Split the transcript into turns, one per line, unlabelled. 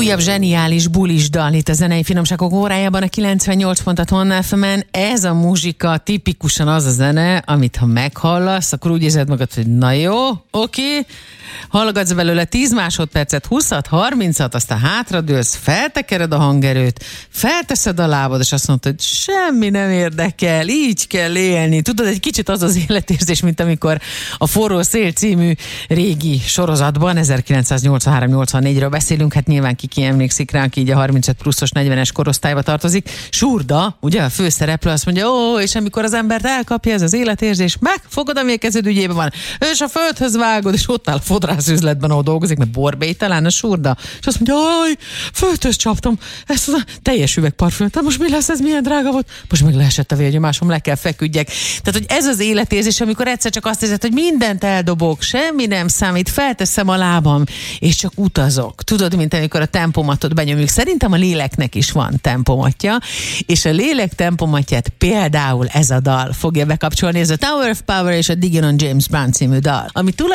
újabb zseniális bulis dal itt a zenei finomságok órájában a 98 pont a Tonna FM-en. Ez a muzsika tipikusan az a zene, amit ha meghallasz, akkor úgy érzed magad, hogy na jó, oké, hallgatsz belőle 10 másodpercet, 20-at, 30-at, aztán hátradőlsz, feltekered a hangerőt, felteszed a lábad, és azt mondod, hogy semmi nem érdekel, így kell élni. Tudod, egy kicsit az az életérzés, mint amikor a Forró szél című régi sorozatban, 1983-84-ről beszélünk, hát nyilván ki emlékszik rá, aki így a 35 pluszos 40-es korosztályba tartozik. Surda, ugye a főszereplő azt mondja, és amikor az embert elkapja ez az életérzés, megfogod, ami a kezed ügyében van, és a földhöz vágod, és ott áll a fodrászüzletben, ahol dolgozik, mert borbély talán a Surda, és azt mondja, földhöz csaptam ezt a teljes üveg parfümöt, most mi lesz, ez milyen drága volt? Most meg leesett a vérnyomásom, le kell feküdjek. Tehát, hogy ez az életérzés, amikor egyszer csak azt érzed, hogy mindent eldobok, semmi nem számít, felteszem a lábam, és csak utazok. Tudod, mint amikor a tempomatot benyomjuk. Szerintem a léleknek is van tempomatja, és a lélek tempomatját például ez a dal fogja bekapcsolni, ez a Tower of Power és a Digging on James Brown című dal, ami